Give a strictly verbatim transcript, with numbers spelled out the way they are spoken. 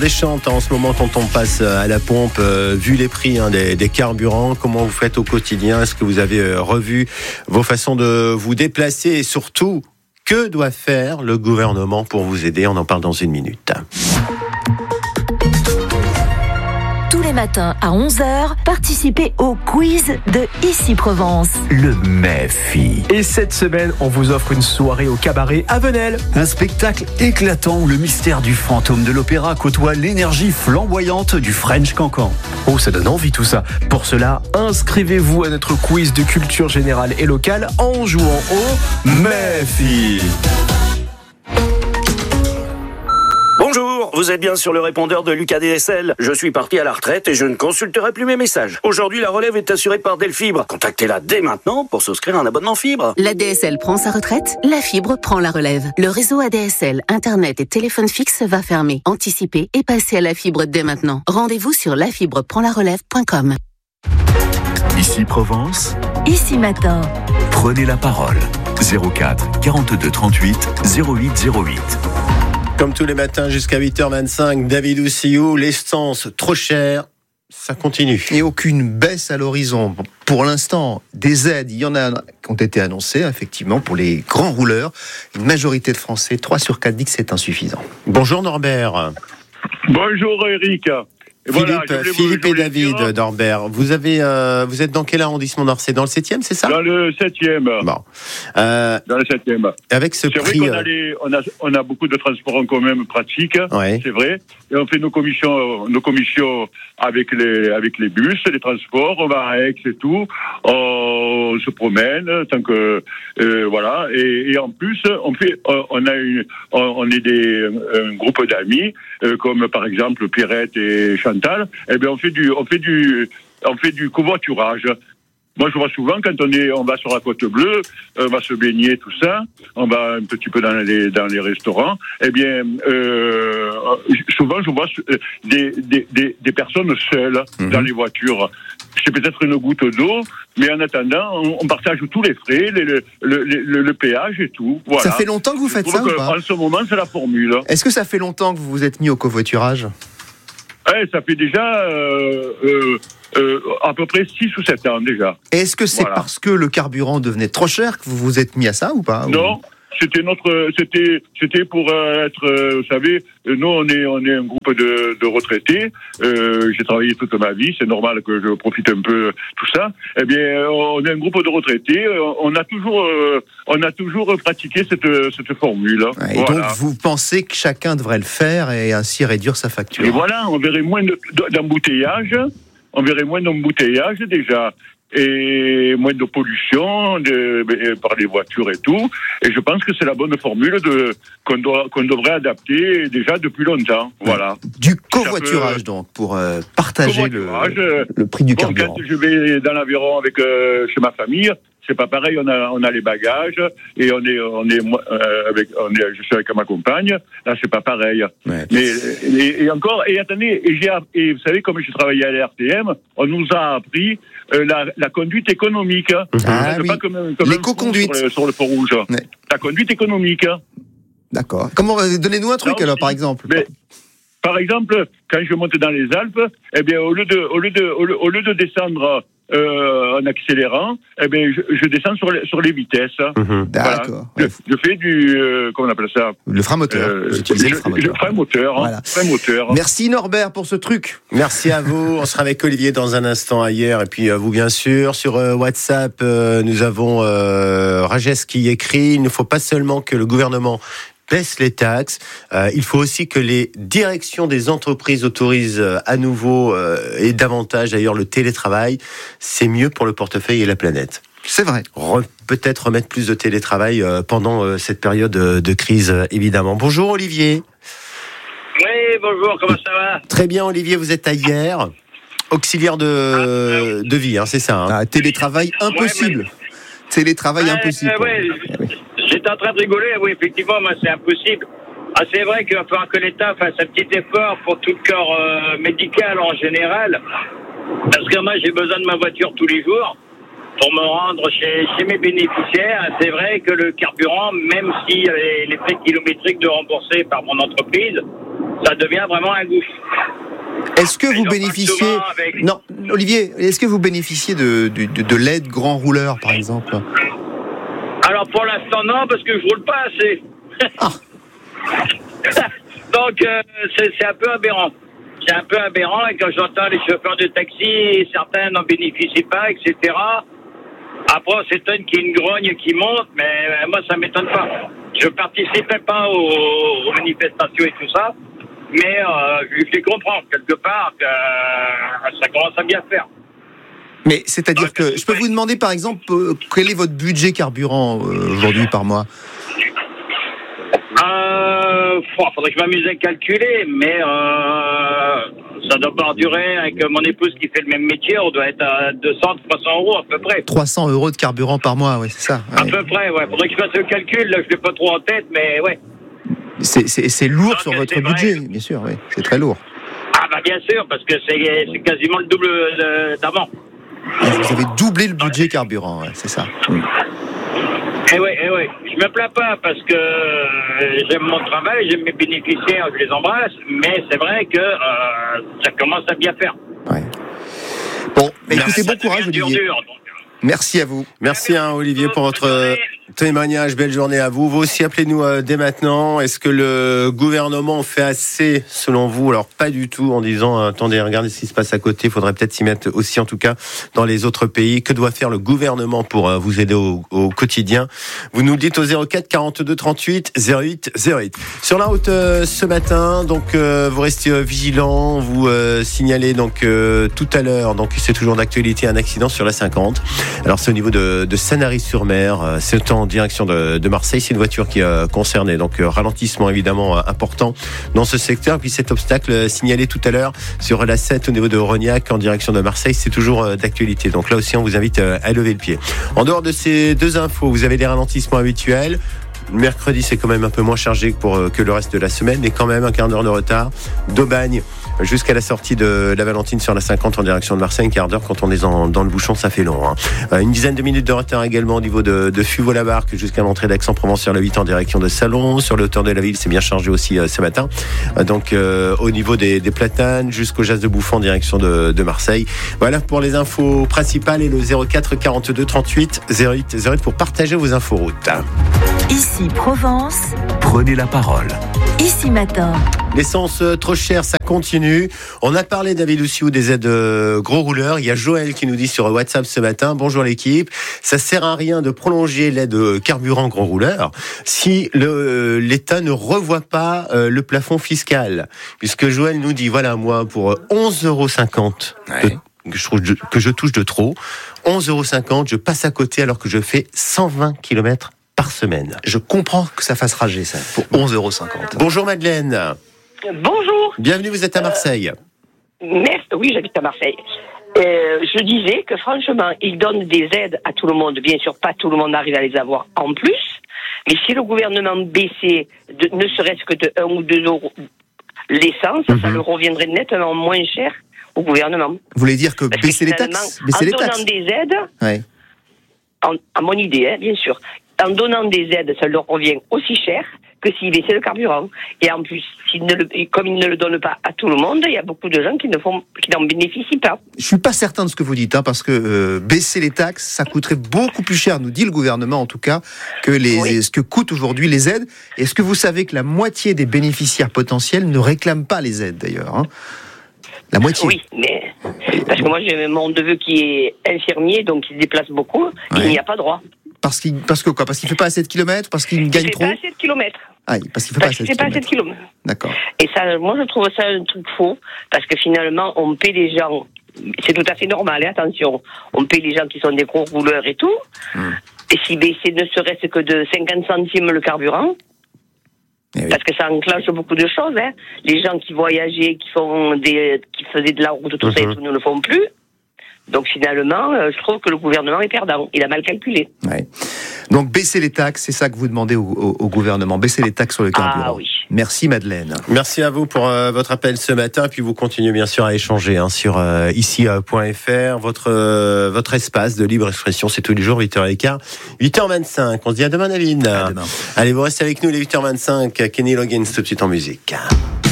déchante en ce moment quand on passe à la pompe, euh, vu les prix hein, des, des carburants. Comment vous faites au quotidien? Est-ce que vous avez euh, revu vos façons de vous déplacer? Et surtout, que doit faire le gouvernement pour vous aider? On en parle dans une minute. Tous les matins à onze heures, participez au quiz de Ici Provence. Le M E F I. Et cette semaine, on vous offre une soirée au cabaret à Venelle. Un spectacle éclatant où le mystère du fantôme de l'opéra côtoie l'énergie flamboyante du French Cancan. Oh, ça donne envie tout ça. Pour cela, inscrivez-vous à notre quiz de culture générale et locale en jouant au M E F I. Bonjour, vous êtes bien sur le répondeur de Lucas D S L. Je suis parti à la retraite et je ne consulterai plus mes messages. Aujourd'hui, la relève est assurée par Delfibre. Contactez-la dès maintenant pour souscrire un abonnement fibre. La D S L prend sa retraite, la fibre prend la relève. Le réseau A D S L, Internet et téléphone fixe va fermer. Anticipez et passez à la fibre dès maintenant. Rendez-vous sur la fibre prend la relève point com. Ici Provence. Ici Matin. Prenez la parole. zéro quatre quarante-deux trente-huit zéro huit zéro huit. Comme tous les matins jusqu'à huit heures vingt-cinq, David Oussiou, l'essence trop chère, ça continue. Et aucune baisse à l'horizon. Pour l'instant, des aides, il y en a qui ont été annoncées, effectivement, pour les grands rouleurs. Une majorité de Français, trois sur quatre, dit que c'est insuffisant. Bonjour Norbert. Bonjour Eric. Et Philippe, voilà, Philippe vous, et David dire... Norbert, vous avez, euh, vous êtes dans quel arrondissement Nord? C'est dans le septième, c'est ça? Dans le septième. Bon. Euh, dans le septième. Avec ce c'est prix, vrai qu'on a, les, on a, on a beaucoup de transports en commun pratiques, ouais. C'est vrai. Et on fait nos commissions, nos commissions avec les, avec les bus, les transports. On va à Aix et tout. On se promène tant que, euh, voilà. Et, et en plus, on fait, on a une, on est des, un groupe d'amis, euh, comme par exemple Pierrette et Chantal. Eh bien, on fait du, on fait du, on fait du covoiturage. Moi, je vois souvent quand on est, on va sur la Côte Bleue, on va se baigner, tout ça, on va un petit peu dans les, dans les restaurants. Eh bien, euh, souvent, je vois des, des, des, des personnes seules mmh. dans les voitures. C'est peut-être une goutte d'eau, mais en attendant, on, on partage tous les frais, les, le, le, le, le péage et tout. Voilà. Ça fait longtemps que vous faites ça ou pas? En ce moment, c'est la formule. Est-ce que ça fait longtemps que vous vous êtes mis au covoiturage? Ouais, ça fait déjà euh, euh, euh, à peu près six ou sept ans déjà. Est-ce que c'est voilà. parce que le carburant devenait trop cher que vous vous êtes mis à ça ou pas? Non, c'était notre, c'était, c'était pour euh, être, euh, vous savez, nous on est, on est un groupe de, de retraités. Euh, j'ai travaillé toute ma vie, c'est normal que je profite un peu tout ça. Eh bien, on est un groupe de retraités. On a toujours, euh, on a toujours pratiqué cette, cette formule. Et voilà. Donc vous pensez que chacun devrait le faire et ainsi réduire sa facture? Et voilà, on verrait moins de, d'embouteillage. On verrait moins d'embouteillage déjà. Et moins de pollution de, par les voitures et tout. Et je pense que c'est la bonne formule de, qu'on, doit, qu'on devrait adapter déjà depuis longtemps. Voilà. Du covoiturage peut, donc, pour euh, partager le, le prix du bon, carburant. Quand je vais dans l'Aveyron avec, euh, chez ma famille, c'est pas pareil, on a, on a les bagages, et on est, on est, euh, avec, on est, je suis avec ma compagne, là c'est pas pareil. Ouais. Mais, et, et encore, et attendez, et j'ai, et vous savez, comme je travaillais à l'R T M, on nous a appris, euh, la, la conduite économique. Ah, oui. Pas comme, comme l'éco-conduite. Sur le, sur le feu rouge. Ouais. La conduite économique. D'accord. Comment, donnez-nous un truc, non, alors, par exemple. Mais, par exemple, quand je monte dans les Alpes, eh bien, au lieu de, au lieu de, au lieu, au lieu de descendre, Euh, en accélérant, eh ben je, je descends sur les, sur les vitesses. Mmh, d'accord. Voilà. Je, je fais du, euh, comment on appelle ça? Le frein moteur. Euh, J'utilisais le frein moteur. Le frein moteur. Voilà. Frein moteur. Merci Norbert pour ce truc. Merci à vous. On sera avec Olivier dans un instant ailleurs. Et puis euh, vous, bien sûr, sur euh, WhatsApp, euh, nous avons euh, Rajes qui écrit: il ne faut pas seulement que le gouvernement baisse les taxes, euh, il faut aussi que les directions des entreprises autorisent euh, à nouveau euh, et davantage d'ailleurs le télétravail. C'est mieux pour le portefeuille et la planète. C'est vrai. Re- peut-être remettre plus de télétravail euh, pendant euh, cette période de, de crise, euh, évidemment. Bonjour Olivier. Oui, bonjour, comment ça va? Très bien Olivier, vous êtes à hier, auxiliaire de, ah, de vie, hein, c'est ça hein. Ah, télétravail impossible. Ouais, mais... Télétravail ouais, impossible. Euh, ouais. Oui. J'étais en train de rigoler, oui, effectivement, moi, c'est impossible. Ah, c'est vrai qu'il va falloir que l'État fasse un petit effort pour tout le corps euh, médical en général. Parce que moi, j'ai besoin de ma voiture tous les jours pour me rendre chez, chez mes bénéficiaires. C'est vrai que le carburant, même si les, les frais kilométriques de rembourser par mon entreprise, ça devient vraiment un gouffre. Est-ce que vous bénéficiez avec... Non, Olivier, est-ce que vous bénéficiez de, de, de, de l'aide grand rouleur, par exemple? Alors pour l'instant non, parce que je roule pas assez. Ah. Donc euh, c'est, c'est un peu aberrant. C'est un peu aberrant, et quand j'entends les chauffeurs de taxi, certains n'en bénéficient pas, et cetera. Après, on s'étonne qu'il y ait une grogne qui monte, mais moi, ça m'étonne pas. Je participais pas aux, aux manifestations et tout ça, mais euh, je lui fais comprendre quelque part que euh, ça commence à bien faire. Mais c'est-à-dire Donc, que je peux vous demander, par exemple, euh, quel est votre budget carburant euh, aujourd'hui par mois? Euh, faudrait que je m'amuse à calculer, mais euh, ça doit pas durer avec mon épouse qui fait le même métier, on doit être à deux cents, trois cents euros à peu près. trois cents euros de carburant par mois, oui, c'est ça. À ouais. peu près, ouais. Faudrait que je fasse le calcul, là, je l'ai pas trop en tête, mais ouais. C'est, c'est, c'est lourd Donc, sur votre budget, vrai. bien sûr, oui. C'est très lourd. Ah bah bien sûr, parce que c'est, c'est quasiment le double de, d'avant. Vous avez doublé le budget carburant, ouais, c'est ça. Oui. Eh oui, eh oui. Je me plains pas parce que j'aime mon travail, j'aime mes bénéficiaires, je les embrasse, mais c'est vrai que euh, ça commence à bien faire. Ouais. Bon, mais Merci. Écoutez, bon courage, Olivier. Dur, dur, donc. Merci à vous. Merci hein, Olivier pour votre témoignage. Belle journée à vous. Vous aussi appelez-nous euh, dès maintenant. Est-ce que le gouvernement fait assez selon vous? Alors pas du tout, en disant attendez, regardez ce qui se passe à côté. Il faudrait peut-être s'y mettre aussi, en tout cas dans les autres pays. Que doit faire le gouvernement pour euh, vous aider au, au quotidien? Vous nous le dites au zéro quatre quarante-deux trente-huit zéro huit zéro huit. Sur la route euh, ce matin, donc euh, vous restez euh, vigilants. Vous euh, signalez donc euh, tout à l'heure, donc c'est toujours d'actualité, un accident sur la cinquante. Alors c'est au niveau de, de Sanary-sur-Mer, euh, c'est en direction de, de Marseille, c'est une voiture qui est euh, concernée, donc euh, ralentissement évidemment euh, important dans ce secteur. Puis cet obstacle euh, signalé tout à l'heure sur la sept au niveau de Rognac en direction de Marseille, c'est toujours euh, d'actualité. Donc là aussi on vous invite euh, à lever le pied. En dehors de ces deux infos, vous avez des ralentissements habituels. Mercredi, c'est quand même un peu moins chargé pour, euh, que le reste de la semaine, mais quand même un quart d'heure de retard. D'Aubagne jusqu'à la sortie de la Valentine sur la cinquante en direction de Marseille, un quart d'heure. Quand on est en, dans le bouchon, ça fait long. Hein. Euh, une dizaine de minutes de retard également au niveau de, de Fuveau-la-Barque jusqu'à l'entrée d'Aix-en-Provence sur la huit en direction de Salon. Sur le hauteur de la ville, c'est bien chargé aussi euh, ce matin. Euh, donc euh, au niveau des, des Platanes jusqu'au Jas de Bouffon en direction de, de Marseille. Voilà pour les infos principales et le zéro quatre quarante-deux trente-huit zéro huit zéro huit pour partager vos infos routes. Ici Provence. Prenez la parole. Ici Matin. L'essence euh, trop chère, ça continue. On a parlé, David Oussiou, des aides euh, gros rouleurs. Il y a Joël qui nous dit sur WhatsApp ce matin, bonjour l'équipe, ça sert à rien de prolonger l'aide carburant gros rouleur si le, euh, l'État ne revoit pas euh, le plafond fiscal. Puisque Joël nous dit, voilà, moi, pour onze euros cinquante ouais. que, je trouve, que je touche de trop, onze euros cinquante, je passe à côté alors que je fais cent vingt kilomètres par semaine. Je comprends que ça fasse rager, ça, pour onze euros cinquante. Bonjour Madeleine. Bonjour. Bienvenue, vous êtes à Marseille. Euh, merci, oui, j'habite à Marseille. Euh, je disais que franchement, ils donnent des aides à tout le monde. Bien sûr, pas tout le monde arrive à les avoir en plus. Mais si le gouvernement baissait de, ne serait-ce que de un ou deux euros l'essence, mm-hmm. ça leur reviendrait nettement moins cher au gouvernement. Vous voulez dire que Parce baisser que les taxes baisser En les donnant taxes. des aides, ouais. en, à mon idée, hein, bien sûr, en donnant des aides, ça leur revient aussi cher que s'ils baissaient le carburant. Et en plus, s'ils ne le, comme ils ne le donnent pas à tout le monde, il y a beaucoup de gens qui ne font, qui n'en bénéficient pas. Je suis pas certain de ce que vous dites, hein, parce que euh, baisser les taxes, ça coûterait beaucoup plus cher, nous dit le gouvernement en tout cas, que les, oui. ce que coûtent aujourd'hui les aides. Est-ce que vous savez que la moitié des bénéficiaires potentiels ne réclament pas les aides d'ailleurs, hein ? La moitié. Oui, mais parce que moi j'ai mon neveu qui est infirmier, donc il se déplace beaucoup, ouais. Il n'y a pas droit. Parce qu'il, parce que quoi ? Parce qu'il fait pas assez de kilomètres ? Parce qu'il gagne trop ? Il fait pas assez de kilomètres. Ah, parce qu'il fait parce pas assez de kilomètres. Pas assez de kilomètres. D'accord. Et ça, moi je trouve ça un truc faux, parce que finalement on paie les gens, c'est tout à fait normal, hein, attention, on paie les gens qui sont des gros rouleurs et tout, hum. Et si baisser ne serait-ce que de cinquante centimes le carburant, eh oui. Parce que ça enclenche beaucoup de choses, hein. Les gens qui voyageaient, qui font des, qui faisaient de la route, tout mm-hmm. ça et tout, ne le font plus. Donc finalement, euh, je trouve que le gouvernement est perdant. Il a mal calculé. Ouais. Donc baisser les taxes, c'est ça que vous demandez au, au, au gouvernement, baisser les taxes sur le carburant. Ah oui. Merci Madeleine. Merci à vous pour euh, votre appel ce matin. Puis vous continuez bien sûr à échanger hein, sur euh, ici point f r. Votre euh, votre espace de libre expression, c'est tous les jours huit heures quinze, huit heures vingt-cinq. On se dit à demain, David. À demain. Allez, vous restez avec nous les huit heures vingt-cinq. Kenny Loggins tout de suite en musique.